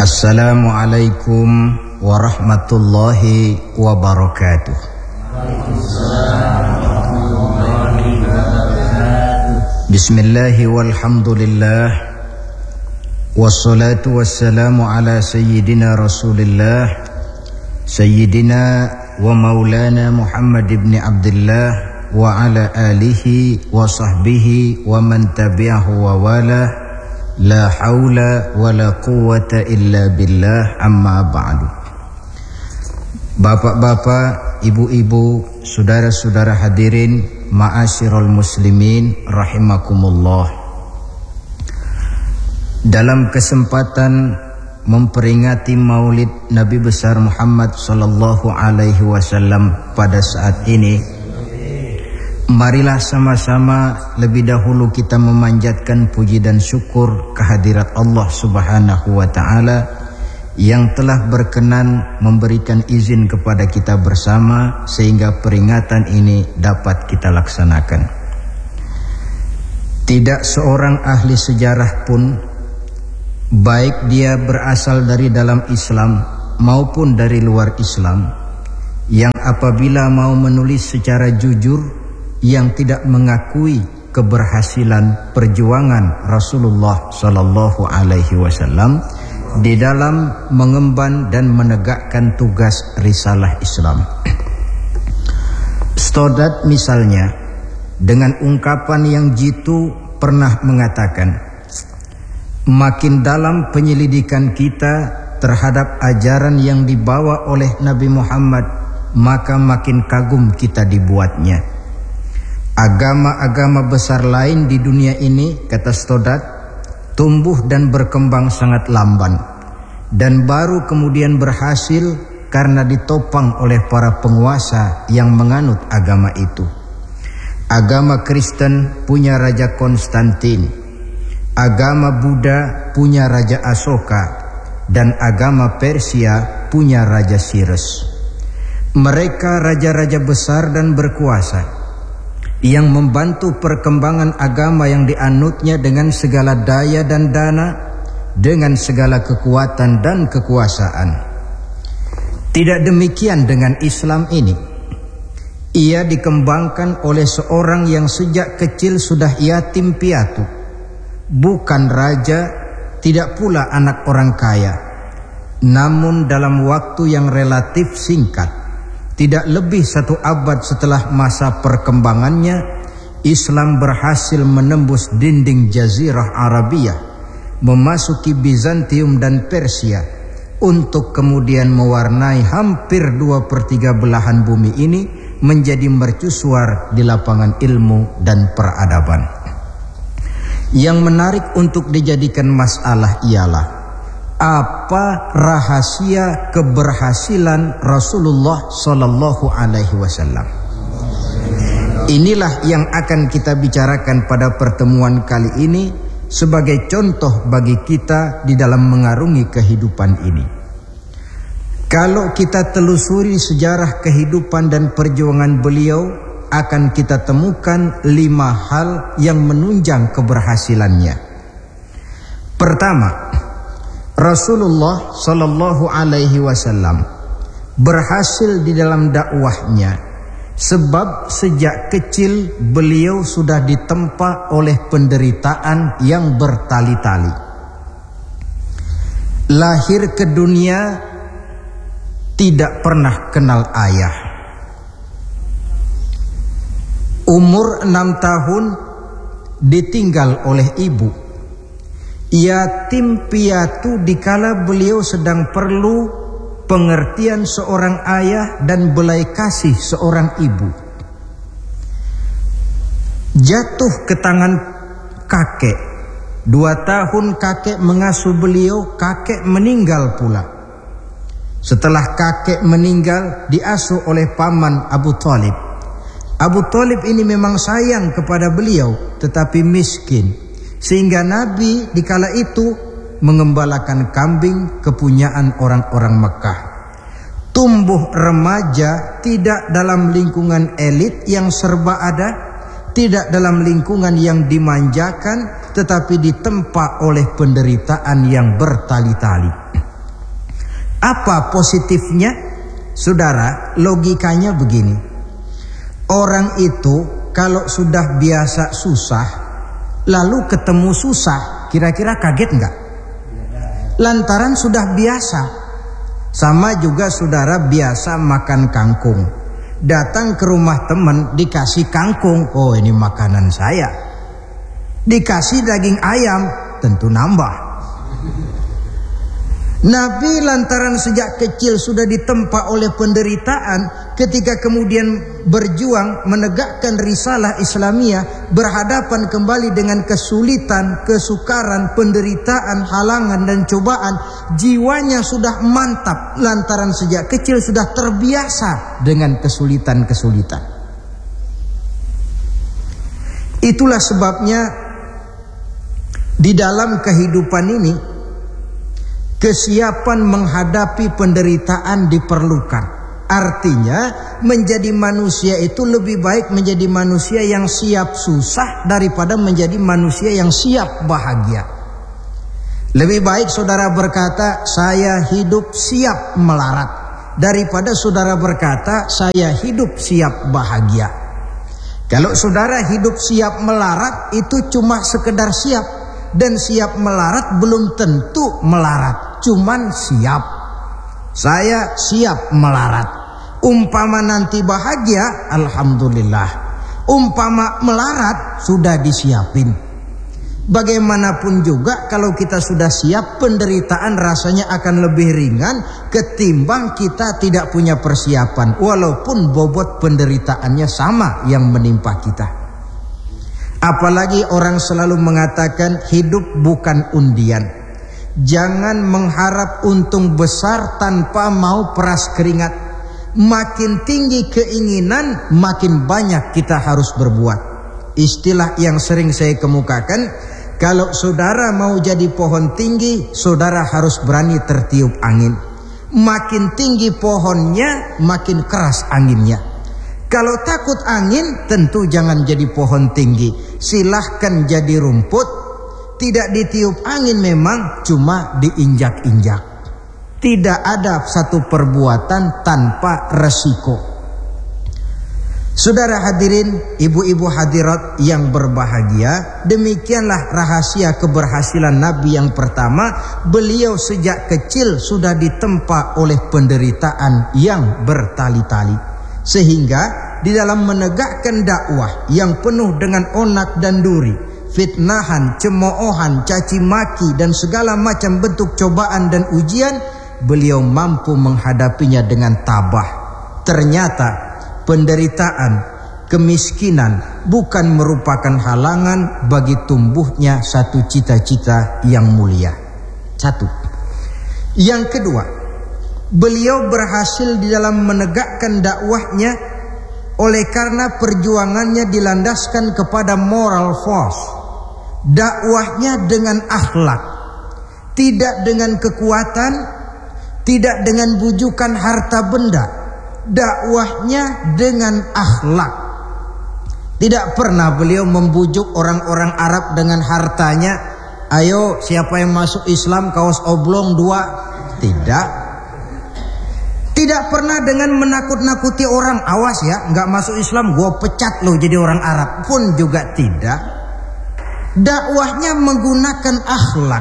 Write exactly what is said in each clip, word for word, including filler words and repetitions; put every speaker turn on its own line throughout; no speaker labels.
Assalamualaikum warahmatullahi wabarakatuh. Bismillahi walhamdulillah, wassalatu wassalamu ala sayyidina rasulillah, sayyidina wa maulana Muhammad ibn Abdullah wa ala alihi wa sahbihi wa man tabi'ahu wa wala. La haula wa la quwwata illa billah, amma ba'du. Bapak-bapak, ibu-ibu, saudara-saudara hadirin, ma'asyiral muslimin rahimakumullah. Dalam kesempatan memperingati Maulid Nabi besar Muhammad sallallahu alaihi wasallam pada saat ini, marilah sama-sama lebih dahulu kita memanjatkan puji dan syukur kehadirat Allah Subhanahu wa taala yang telah berkenan memberikan izin kepada kita bersama sehingga peringatan ini dapat kita laksanakan. Tidak seorang ahli sejarah pun, baik dia berasal dari dalam Islam maupun dari luar Islam, yang apabila mau menulis secara jujur yang tidak mengakui keberhasilan perjuangan Rasulullah sallallahu alaihi wasallam di dalam mengemban dan menegakkan tugas risalah Islam. Stoddard misalnya dengan ungkapan yang jitu pernah mengatakan, makin dalam penyelidikan kita terhadap ajaran yang dibawa oleh Nabi Muhammad, maka makin kagum kita dibuatnya. Agama-agama besar lain di dunia ini, kata Stoddard, tumbuh dan berkembang sangat lamban dan baru kemudian berhasil karena ditopang oleh para penguasa yang menganut agama itu. Agama Kristen punya Raja Konstantin, agama Buddha punya Raja Asoka, dan agama Persia punya Raja Cyrus. Mereka raja-raja besar dan berkuasa yang membantu perkembangan agama yang dianutnya dengan segala daya dan dana, dengan segala kekuatan dan kekuasaan. Tidak demikian dengan Islam ini. Ia dikembangkan oleh seorang yang sejak kecil sudah yatim piatu, bukan raja, tidak pula anak orang kaya. Namun dalam waktu yang relatif singkat, tidak lebih satu abad setelah masa perkembangannya, Islam berhasil menembus dinding Jazirah Arabiyah, memasuki Bizantium dan Persia, untuk kemudian mewarnai hampir dua per tiga belahan bumi ini menjadi mercusuar di lapangan ilmu dan peradaban. Yang menarik untuk dijadikan masalah ialah, apa rahasia keberhasilan Rasulullah sallallahu alaihi wasallam? Inilah yang akan kita bicarakan pada pertemuan kali ini sebagai contoh bagi kita di dalam mengarungi kehidupan ini. Kalau kita telusuri sejarah kehidupan dan perjuangan beliau, akan kita temukan lima hal yang menunjang keberhasilannya. Pertama, Rasulullah sallallahu alaihi wasallam berhasil di dalam dakwahnya sebab sejak kecil beliau sudah ditempa oleh penderitaan yang bertali-tali. Lahir ke dunia tidak pernah kenal ayah. Umur enam tahun ditinggal oleh ibu. Yatim piatu dikala beliau sedang perlu pengertian seorang ayah dan belai kasih seorang ibu. Jatuh ke tangan kakek. Dua tahun kakek mengasuh beliau, kakek meninggal pula. Setelah kakek meninggal, diasuh oleh paman Abu Thalib. Abu Thalib ini memang sayang kepada beliau, tetapi miskin. Sehingga Nabi dikala itu mengembalakan kambing kepunyaan orang-orang Mekah. Tumbuh remaja tidak dalam lingkungan elit yang serba ada, tidak dalam lingkungan yang dimanjakan, tetapi ditempa oleh penderitaan yang bertali-tali. Apa positifnya? Saudara, logikanya begini. Orang itu kalau sudah biasa susah, lalu ketemu susah, kira-kira kaget enggak? Lantaran sudah biasa. Sama juga saudara biasa makan kangkung. Datang ke rumah teman dikasih kangkung, oh ini makanan saya. Dikasih daging ayam, tentu nambah. Nabi lantaran sejak kecil sudah ditempa oleh penderitaan, ketika kemudian berjuang menegakkan risalah Islamiyah, berhadapan kembali dengan kesulitan, kesukaran, penderitaan, halangan dan cobaan, jiwanya sudah mantap lantaran sejak kecil sudah terbiasa dengan kesulitan-kesulitan. Itulah sebabnya di dalam kehidupan ini kesiapan menghadapi penderitaan diperlukan. Artinya menjadi manusia itu lebih baik menjadi manusia yang siap susah daripada menjadi manusia yang siap bahagia. Lebih baik saudara berkata saya hidup siap melarat daripada saudara berkata saya hidup siap bahagia. Kalau saudara hidup siap melarat itu cuma sekedar siap, dan siap melarat belum tentu melarat, cuman siap. Saya siap melarat. Umpama nanti bahagia, alhamdulillah. Umpama melarat, sudah disiapin. Bagaimanapun juga kalau kita sudah siap, penderitaan rasanya akan lebih ringan ketimbang kita tidak punya persiapan, walaupun bobot penderitaannya sama yang menimpa kita. Apalagi orang selalu mengatakan hidup bukan undian. Jangan mengharap untung besar tanpa mau peras keringat. Makin tinggi keinginan, makin banyak kita harus berbuat. Istilah yang sering saya kemukakan, kalau saudara mau jadi pohon tinggi, saudara harus berani tertiup angin. Makin tinggi pohonnya, makin keras anginnya. Kalau takut angin, tentu jangan jadi pohon tinggi. Silahkan jadi rumput. Tidak ditiup angin memang, cuma diinjak-injak. Tidak ada satu perbuatan tanpa resiko. Saudara hadirin, ibu-ibu hadirat yang berbahagia, demikianlah rahasia keberhasilan Nabi yang pertama. Beliau sejak kecil sudah ditempa oleh penderitaan yang bertali-tali. Sehingga di dalam menegakkan dakwah yang penuh dengan onak dan duri, fitnahan, cemoohan, caci maki dan segala macam bentuk cobaan dan ujian, beliau mampu menghadapinya dengan tabah. Ternyata penderitaan, kemiskinan bukan merupakan halangan bagi tumbuhnya satu cita-cita yang mulia. Satu. Yang kedua, beliau berhasil di dalam menegakkan dakwahnya oleh karena perjuangannya dilandaskan kepada moral force. Dakwahnya dengan akhlak, tidak dengan kekuatan, tidak dengan bujukan harta benda. Dakwahnya dengan akhlak. Tidak pernah beliau membujuk orang-orang Arab dengan hartanya. Ayo siapa yang masuk Islam kaos oblong dua. Tidak. Tidak pernah dengan menakut-nakuti orang. Awas ya, nggak masuk Islam gue pecat lo jadi orang Arab. Pun juga tidak. Dakwahnya menggunakan akhlak.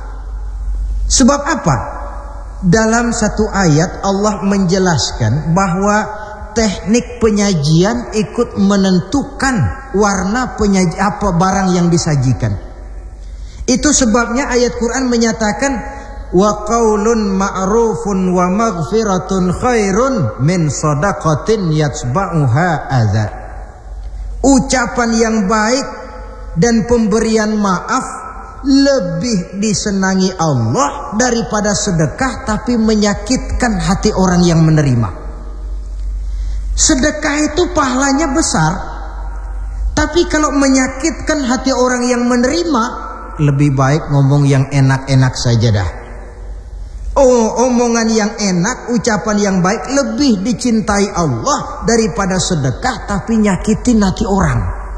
Sebab apa? Dalam satu ayat Allah menjelaskan bahwa teknik penyajian ikut menentukan warna penyaji apa barang yang disajikan. Itu sebabnya ayat Quran menyatakan wa qaulun ma'rufun wa maghfiratun khairun min shadaqatin yatsba'uha adza. Ucapan yang baik dan pemberian maaf lebih disenangi Allah daripada sedekah tapi menyakitkan hati orang yang menerima. Sedekah itu pahalanya besar, tapi kalau menyakitkan hati orang yang menerima, lebih baik ngomong yang enak-enak saja dah. Oh, omongan yang enak, ucapan yang baik lebih dicintai Allah daripada sedekah tapi nyakitin hati orang.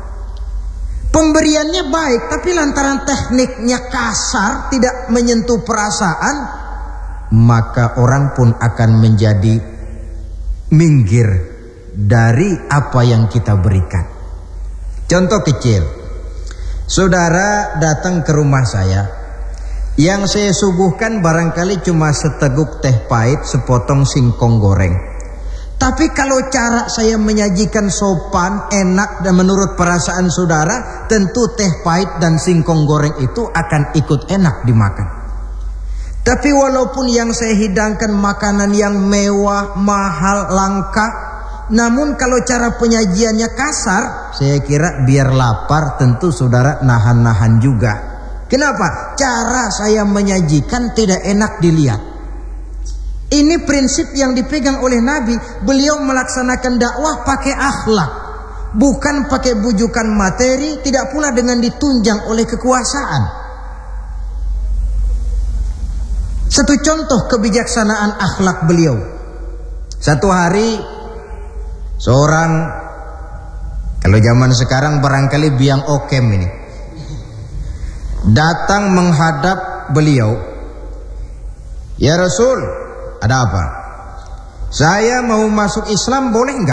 Pemberiannya baik, tapi lantaran tekniknya kasar, tidak menyentuh perasaan, maka orang pun akan menjadi minggir dari apa yang kita berikan. Contoh kecil, saudara datang ke rumah saya, yang saya suguhkan barangkali cuma seteguk teh pahit, sepotong singkong goreng. Tapi kalau cara saya menyajikan sopan, enak, dan menurut perasaan saudara, tentu teh pahit dan singkong goreng itu akan ikut enak dimakan. Tapi walaupun yang saya hidangkan makanan yang mewah, mahal, langka, namun kalau cara penyajiannya kasar, saya kira biar lapar tentu saudara nahan-nahan juga. Kenapa? Cara saya menyajikan tidak enak dilihat. Ini prinsip yang dipegang oleh Nabi. Beliau melaksanakan dakwah pakai akhlak, bukan pakai bujukan materi, tidak pula dengan ditunjang oleh kekuasaan. Satu contoh kebijaksanaan akhlak beliau. Satu hari seorang, kalau zaman sekarang barangkali biang okem ini, datang menghadap beliau. Ya Rasul, ada apa? Saya mau masuk Islam, boleh enggak?